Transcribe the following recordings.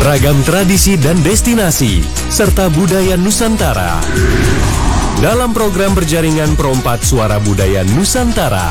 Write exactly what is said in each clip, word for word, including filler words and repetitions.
Ragam tradisi dan destinasi, serta budaya Nusantara. Dalam program berjaringan Perompat Suara Budaya Nusantara.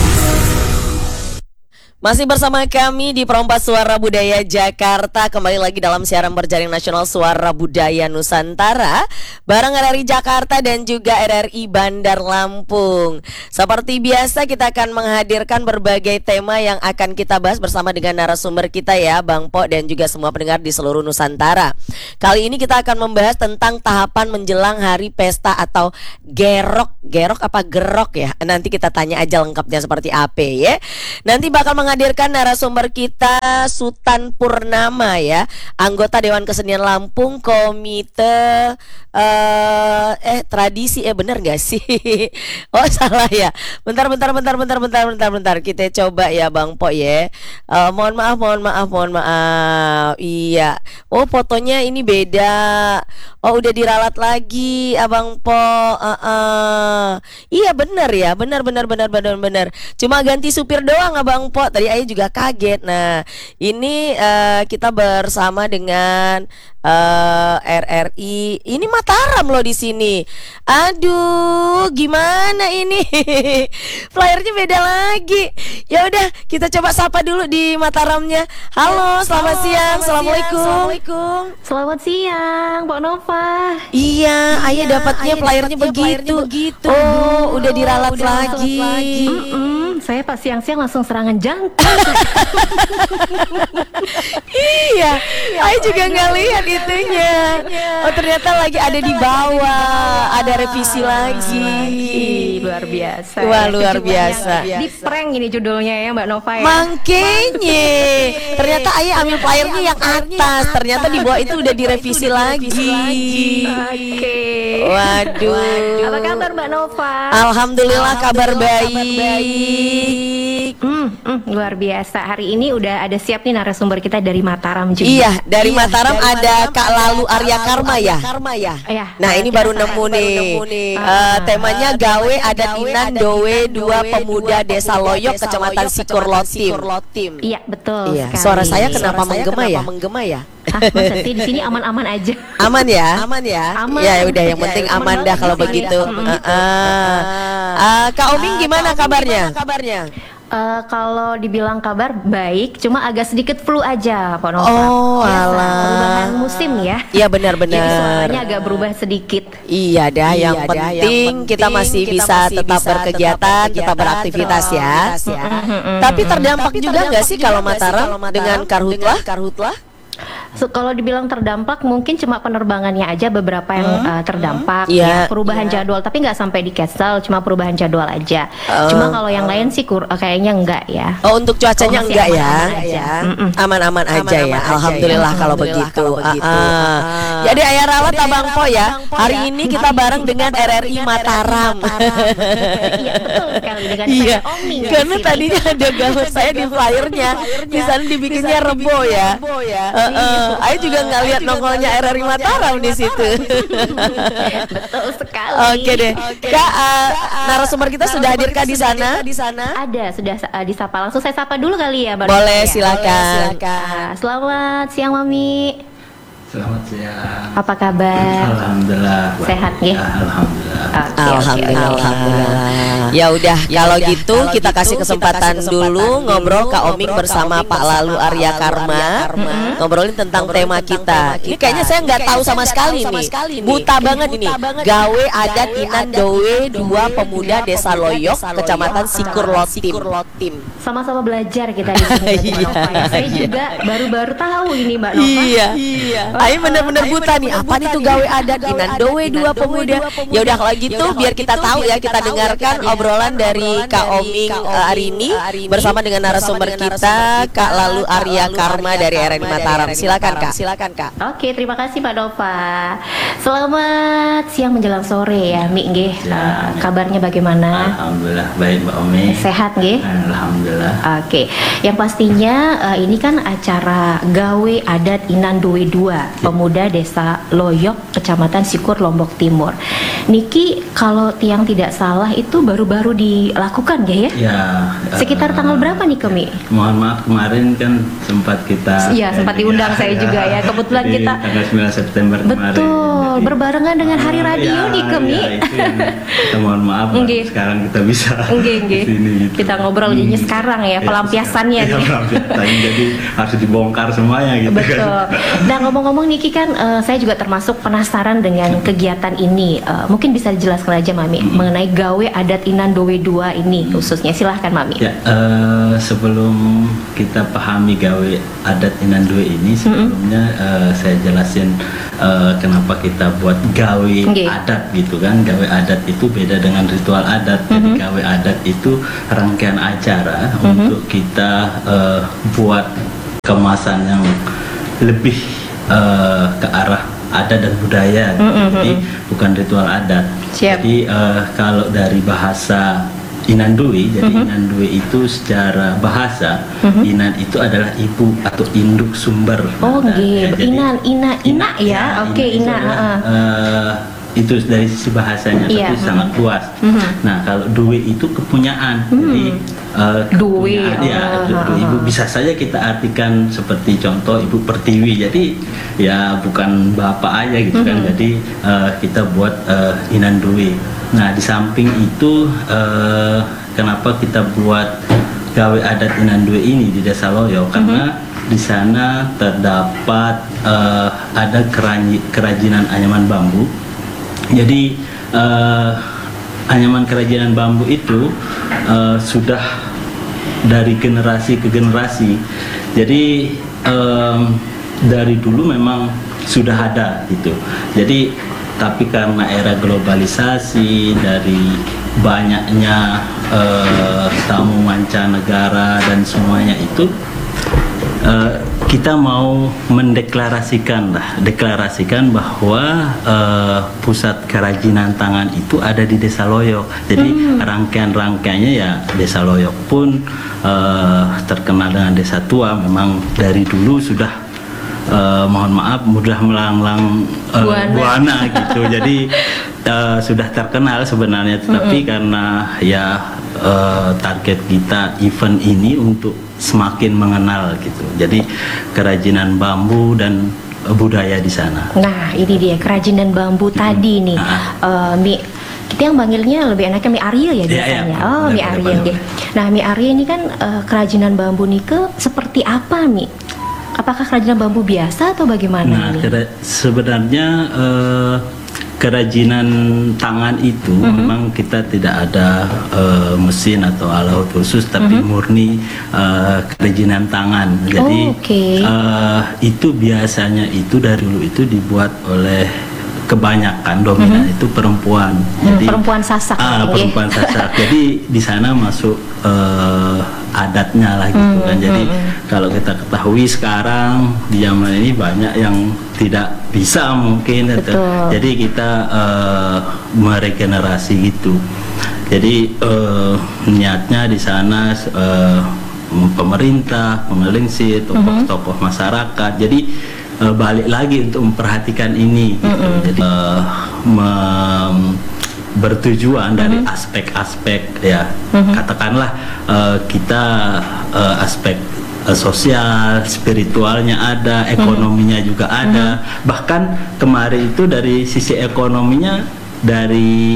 Masih bersama kami di Perompat Suara Budaya Jakarta. Kembali lagi dalam siaran berjaring nasional Suara Budaya Nusantara bareng R R I Jakarta dan juga R R I Bandar Lampung. Seperti biasa kita akan menghadirkan berbagai tema yang akan kita bahas bersama dengan narasumber kita ya, Bang Po dan juga semua pendengar di seluruh Nusantara. Kali ini kita akan membahas tentang tahapan menjelang hari pesta atau gerok. Gerok apa gerok ya? Nanti kita tanya aja lengkapnya seperti apa ya. Nanti bakal menghadirkan Hadirkan narasumber kita Sutan Purnama ya, anggota Dewan Kesenian Lampung, Komite uh, Eh Tradisi, eh bener gak sih? Oh salah ya. Bentar bentar bentar bentar bentar bentar bentar Kita coba ya Bang Po ya. uh, Mohon maaf mohon maaf mohon maaf Iya. Oh fotonya ini beda. Oh udah diralat lagi Abang Po. uh, uh. Iya bener ya, bener bener bener bener bener Cuma ganti supir doang Abang Po. Tadi Ayah juga kaget. Nah, ini uh, kita bersama dengan uh, R R I. Ini Mataram loh di sini. Aduh, gimana ini? Flyernya beda lagi. Ya udah, kita coba sapa dulu di Mataramnya. Halo, selamat Halo, siang. Selamat Assalamualaikum. Siang. Assalamualaikum. Selamat siang, Mbak Nova. Iya, Ayah dapatnya flyernya begitu. begitu. Oh, udah diralat udah lagi. lagi. Mm-mm. Saya pas siang-siang langsung serangan jantung. Iya, Ayah juga nggak lihat itunya. Oh ternyata lagi ada di bawah, ada revisi lagi. Luar biasa. Wah luar biasa. Di prank ini judulnya ya Mbak Nova ya. Makanya ternyata Ayah ambil flyernya yang atas, ternyata di bawah itu udah direvisi lagi. Oke. Waduh. Apa kabar Mbak Nova? Alhamdulillah kabar baik. Hmm, hmm, luar biasa. Hari ini udah ada siap nih narasumber kita dari Mataram juga. Iya, dari iya, Mataram dari ada Mataram Kak Lalu Arya Karma ya. Karma ya. ya nah, ini baru nemu nih. Uh, temanya gawe adat Inan Dowe dua pemuda Desa Loyok Kecamatan Sikur Lotim. Iya, betul. Iya. Suara saya kenapa menggema ya? Menggema ya? Ah, masa sih di sini aman-aman aja. Aman ya? Aman ya? Aman. Ya udah yang penting ya, aman, aman dah kalau begitu. Uh, uh. Uh, Kak Oming gimana kabarnya? Kabarnya? Uh, kalau dibilang kabar baik, cuma agak sedikit flu aja, Pak Nova. Oh, biasa, alah. Perubahan musim ya. Iya benar-benar. Jadi suaranya agak berubah sedikit. Iya dah, iya, yang, dah penting, yang penting kita masih kita bisa masih tetap bisa berkegiatan, tetap, tetap beraktivitas ya. ya. Tapi terdampak Tapi juga nggak sih kalau Mataram dengan karhutlah? Karhutlah? So, kalau dibilang terdampak mungkin cuma penerbangannya aja beberapa yang hmm? uh, terdampak yeah. ya, perubahan yeah. jadwal, tapi nggak sampai di cancel, cuma perubahan jadwal aja. Uh, cuma kalau yang uh. lain sih kur- uh, kayaknya enggak ya. Oh untuk cuacanya enggak ya? Aman-aman aja, aja ya. Alhamdulillah kalau begitu. Jadi Ayah rawat Abang Po ya. Hari ini kita bareng dengan R R I Mataram. Iya betul sekali dengan saya Oming. Karena tadinya ada gambar saya di flyernya, di sana dibikinnya Rebo ya. Ayo juga nggak lihat nongolnya R R I Mataram di situ. Betul sekali. Oke deh. Kak, uh, narasumber kita sudah hadirkah di sana? Di sana? Ada, sudah uh, disapa. Langsung saya sapa dulu kali ya, Mbak. Boleh, silakan. Boleh, silakan. Uh, selamat siang, Mami. Selamat siang. Apa kabar? Alhamdulillah. Sehat ya? Alhamdulillah. Okay, Alhamdulillah. Okay, Alhamdulillah. Ya udah, ya kalau udah, gitu kalau kita gitu, kasih kesempatan, kita kasih kesempatan dulu ngobrol Kak Oming bersama Pak Lalu Arya Karma, Karma ngobrolin tentang ngobrolin tema, tentang kita. tema kita. Ini kayaknya saya nggak tahu sama sekali nih. Buta banget ini. Gawe adat Inan Dowe dua pemuda Desa Loyok Kecamatan Sikur Lotim. Sama-sama belajar kita di sini. Saya juga baru-baru tahu ini Mbak Nova. Iya. Iya. Ayo bener-bener buta nih. Apa nih tuh gawe adat Inan Dowe dua pemuda? Ya udah kalau gitu biar kita tahu ya, kita dengarkan obrolan dari Kak Oming hari ini bersama dengan narasumber kita Kak Lalu Arya Karma dari R R I Mataram. Silakan Kak. Silakan Kak. Oke, terima kasih Pak Nova. Selamat siang menjelang sore ya, Mi nggih. Uh, kabarnya bagaimana? Alhamdulillah baik Mbak Omi. Sehat nggih? Alhamdulillah. Oke. Yang pastinya uh, ini kan acara gawe adat Inan Dowe dua pemuda Desa Loyok Kecamatan Sikur Lombok Timur. Niki Ki, kalau tiang tidak salah itu baru-baru dilakukan ya ya? Ya. Sekitar eh, tanggal berapa nih Kemi? Mohon maaf kemarin kan sempat kita. Iya, sempat diundang saya juga ya. Kebetulan Jadi, kita tanggal sembilan September kemarin. betul, Jadi, berbarengan dengan hari ah, radio ya, nih Kemi. ya, itu yang kita mohon maaf baru Nggih. sekarang kita bisa Nggih, nggih. kesini gitu. Kita ngobrol jadinya Hmm. sekarang ya, Ya, pelampiasannya sekarang. nih. Ya, pelampiasannya. Jadi harus dibongkar semuanya gitu Betul. kan. Nah ngomong-ngomong Niki kan eh, saya juga termasuk penasaran dengan kegiatan ini. Eh, mungkin bisa dijelaskan aja Mami mengenai gawe adat Inandowe dua ini khususnya. Silahkan Mami. Ya, eh, sebelum kita pahami gawe adat Inandowe ini, sebelumnya eh, saya jelasin eh, kenapa kita buat gawe Nggih. adat gitu kan. Gawe adat itu beda dengan ritual adat. Jadi gawe adat itu rangkaian acara untuk kita eh, buat kemasan yang lebih eh, ke arah adat dan budaya. Jadi bukan ritual adat. Siap. Jadi eh, kalau dari bahasa Inandowe, jadi Inandowe itu secara bahasa Inan itu adalah ibu atau induk sumber. Oh Nah, nggih, ya, jadi- Inan, Ina, Ina ya. Oke, itu Ina. adalah, heeh. eh, itu dari sisi bahasanya, Iya, tapi mhm. sangat luas. Nah, kalau duwe itu kepunyaan, jadi eh, Duwe, kepunyaan, ya, oh, du- du- oh, ibu oh. bisa saja kita artikan seperti contoh ibu pertiwi. Jadi ya bukan bapak aja gitu kan. Jadi eh, kita buat eh, Inandowe. Nah, di samping itu eh, kenapa kita buat gawe adat Inandowe ini di Desa Loyo? Karena di sana terdapat eh, ada keranji- kerajinan anyaman bambu. Jadi eh, anyaman kerajinan bambu itu eh, sudah dari generasi ke generasi. Jadi em, dari dulu memang sudah ada gitu. Jadi tapi karena era globalisasi, dari banyaknya eh, tamu mancanegara dan semuanya itu, eh, kita mau mendeklarasikan lah, deklarasikan bahwa eh, pusat kerajinan tangan itu ada di Desa Loyok. Jadi rangkaian-rangkaiannya ya Desa Loyok pun eh, terkenal dengan Desa Tua. Memang dari dulu sudah eh, mohon maaf mudah melanglang eh, Buana. buana gitu. Jadi eh, sudah terkenal sebenarnya, tetapi karena ya eh, target kita event ini untuk semakin mengenal gitu. Jadi kerajinan bambu dan eh, budaya di sana. Nah ini dia kerajinan bambu tadi nih. Ah. Eh, Mi, kita yang panggilnya lebih enaknya Mi Arya ya Iya, biasanya. iya. Oh Mi Boleh, Arya boleh, nggih. Nah Mi Arya ini kan eh, kerajinan bambu nike seperti apa Mi? Apakah kerajinan bambu biasa atau bagaimana Nah, ini? kera- sebenarnya eh, kerajinan tangan itu memang kita tidak ada eh, mesin atau alat khusus, tapi murni eh, kerajinan tangan. Jadi Oh, oke. eh, itu biasanya itu dari dulu itu dibuat oleh kebanyakan dominan itu perempuan. Hmm, Jadi perempuan sasak. Ah, nggih. perempuan sasak. Jadi di sana masuk eh, adatnya lah gitu kan. Jadi kalau kita ketahui sekarang di zaman ini banyak yang tidak bisa mungkin. atau- Betul. Jadi kita eh, meregenerasi gitu. Jadi eh, niatnya di sana eh, pemerintah, pengelingsir, tokoh-tokoh masyarakat. Jadi eh, balik lagi untuk memperhatikan ini gitu. Jadi eh, mem- bertujuan dari aspek-aspek ya, katakanlah eh, kita eh, aspek eh, sosial, spiritualnya ada, ekonominya juga ada. Bahkan kemarin itu dari sisi ekonominya, dari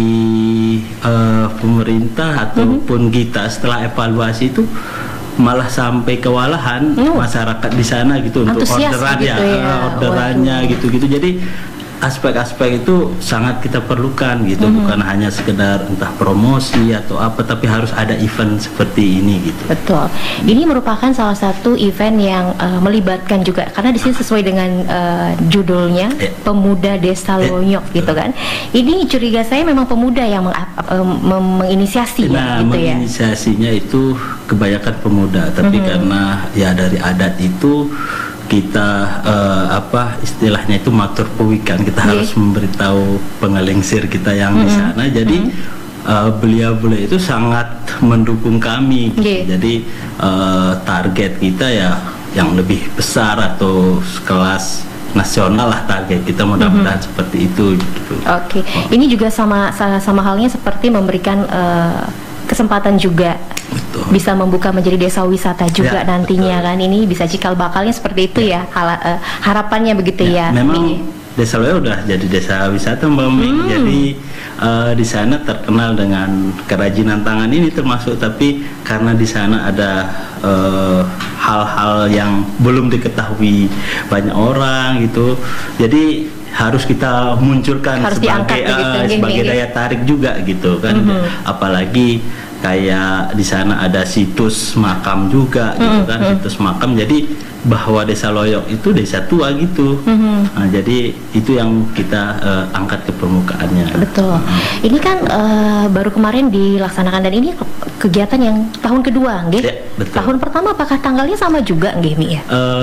eh, pemerintah ataupun kita setelah evaluasi itu malah sampai kewalahan Oh. masyarakat di sana gitu untuk Antusias orderan gitu ya, ya. eh, orderannya Waduh. gitu-gitu. Jadi aspek-aspek itu sangat kita perlukan gitu, bukan hanya sekedar entah promosi atau apa, tapi harus ada event seperti ini gitu. Betul. Ini merupakan salah satu event yang eh, melibatkan juga karena di sini sesuai dengan eh, judulnya Eh. Pemuda Desa Eh. Loyok gitu kan. Ini curiga saya memang pemuda yang meng- eh, mem- menginisiasi Nah, ya gitu ya. menginisiasinya itu kebanyakan pemuda, tapi karena ya dari adat itu kita eh, apa istilahnya itu matur pewikan, kita Nggih. harus memberitahu pengelingsir kita yang di sana. Jadi eh, beliau-beliau itu sangat mendukung kami gitu. Nggih. Jadi eh, target kita ya yang lebih besar atau kelas nasional lah target kita, mudah-mudahan mm-hmm. seperti itu gitu. Oke, okay. oh. Ini juga sama sama halnya seperti memberikan uh, kesempatan juga. Betul. Bisa membuka menjadi desa wisata juga ya, nantinya betul. Kan ini bisa cikal bakalnya seperti itu ya, ya. Hal, uh, harapannya begitu ya. ya memang Mi. Desa Loyok udah jadi desa wisata Mbak Mi. Hmm. Jadi uh, di sana terkenal dengan kerajinan tangan ini termasuk, tapi karena di sana ada uh, hal-hal yang belum diketahui banyak orang gitu, jadi harus kita munculkan harus sebagai uh, sebagai daya tarik juga gitu kan. Mm-hmm. Apalagi kayak di sana ada situs makam juga gitu kan, mm-hmm. situs makam, jadi bahwa Desa Loyok itu desa tua gitu. Mm-hmm. Nah, jadi itu yang kita uh, angkat ke permukaannya. Betul. Mm-hmm. Ini kan uh, baru kemarin dilaksanakan dan ini kegiatan yang tahun kedua, nggih? Ya, betul. Tahun pertama apakah tanggalnya sama juga, nggih, Mi ya? Uh,